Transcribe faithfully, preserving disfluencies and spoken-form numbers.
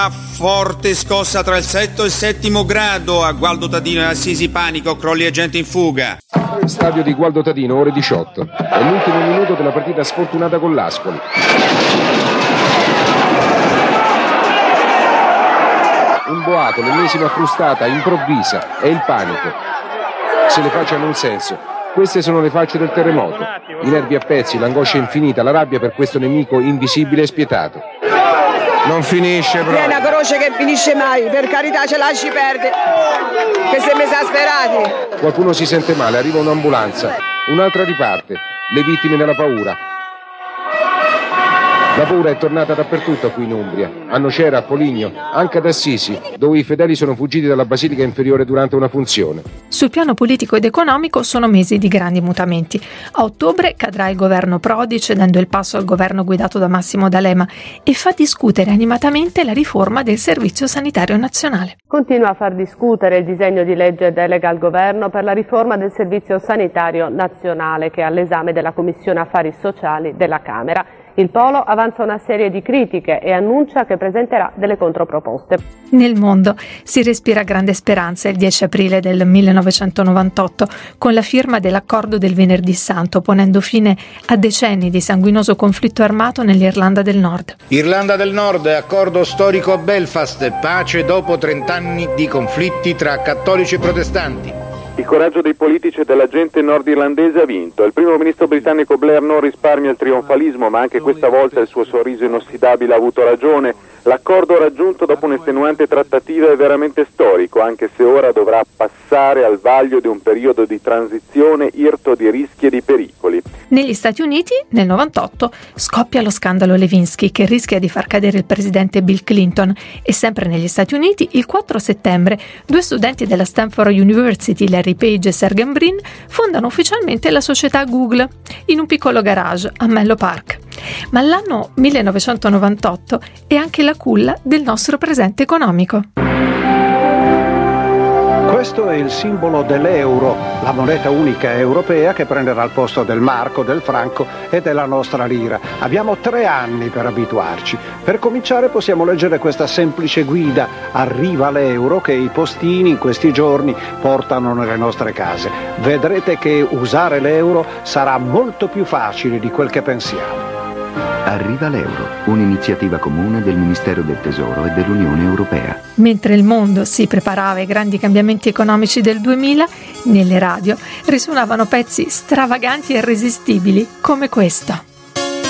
Forte scossa tra il setto e il settimo grado a Gualdo Tadino e Assisi, panico, crolli e gente in fuga. Stadio di Gualdo Tadino, ore diciotto. È l'ultimo minuto della partita sfortunata con l'Ascoli. Un boato, l'ennesima frustata, improvvisa, è il panico. Se le facce hanno un senso. Queste sono le facce del terremoto. I nervi a pezzi, l'angoscia infinita, la rabbia per questo nemico invisibile e spietato. Non finisce proprio. È una croce che finisce mai, per carità ce lasci perdere, che siamo esasperati. Qualcuno si sente male, arriva un'ambulanza, un'altra riparte, le vittime nella paura. La paura è tornata dappertutto qui in Umbria, a Nocera, a Foligno, anche ad Assisi, dove i fedeli sono fuggiti dalla Basilica Inferiore durante una funzione. Sul piano politico ed economico sono mesi di grandi mutamenti. A ottobre cadrà il governo Prodi, cedendo il passo al governo guidato da Massimo D'Alema, e fa discutere animatamente la riforma del Servizio Sanitario Nazionale. Continua a far discutere il disegno di legge delega al governo per la riforma del Servizio Sanitario Nazionale, che è all'esame della Commissione Affari Sociali della Camera. Il Polo avanza una serie di critiche e annuncia che presenterà delle controproposte. Nel mondo si respira grande speranza il dieci aprile del millenovecentonovantotto con la firma dell'accordo del Venerdì Santo, ponendo fine a decenni di sanguinoso conflitto armato nell'Irlanda del Nord. Irlanda del Nord, accordo storico a Belfast, pace dopo trent'anni di conflitti tra cattolici e protestanti. Il coraggio dei politici e della gente nordirlandese ha vinto. Il primo ministro britannico Blair non risparmia il trionfalismo, ma anche questa volta il suo sorriso inossidabile ha avuto ragione. L'accordo raggiunto dopo un'estenuante trattativa è veramente storico, anche se ora dovrà passare al vaglio di un periodo di transizione irto di rischi e di pericoli. Negli Stati Uniti, nel novantotto, scoppia lo scandalo Lewinsky, che rischia di far cadere il presidente Bill Clinton. E sempre negli Stati Uniti, il quattro settembre, due studenti della Stanford University, Larry Page e Sergey Brin, fondano ufficialmente la società Google in un piccolo garage a Menlo Park. Ma l'anno millenovecentonovantotto è anche la culla del nostro presente economico. Questo è il simbolo dell'euro, la moneta unica europea che prenderà il posto del marco, del franco e della nostra lira. Abbiamo tre anni per abituarci. Per cominciare possiamo leggere questa semplice guida: arriva l'euro, che i postini in questi giorni portano nelle nostre case. Vedrete che usare l'euro sarà molto più facile di quel che pensiamo. Arriva l'euro, un'iniziativa comune del Ministero del Tesoro e dell'Unione Europea. Mentre il mondo si preparava ai grandi cambiamenti economici del duemila, nelle radio risuonavano pezzi stravaganti e irresistibili come questo.